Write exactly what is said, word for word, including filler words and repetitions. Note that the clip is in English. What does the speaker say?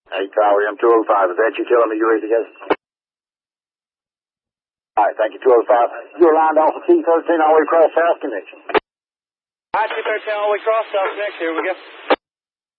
Hey, Tower, M two oh five, is that you telling me you're ready to go? All right, thank you, two oh five. You're lined off of T thirteen all the way across South Connection. All right, T thirteen all the way across South Connection, here we go.